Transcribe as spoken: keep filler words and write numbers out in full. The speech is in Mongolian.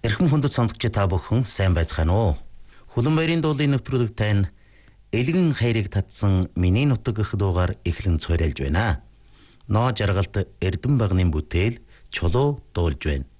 Эрхэм хүндэт сонсогч та бүхэн сайн байцгаана уу? Хүлэнбаярын дуулын нэвтрүүлэг тань элгэн хайрыг татсан миний нутаг гэх дуугаар эхлэн цорайлж байна. Ноо жаргалт Эрдэнэ багны бүтээл чулуу дуулж байна.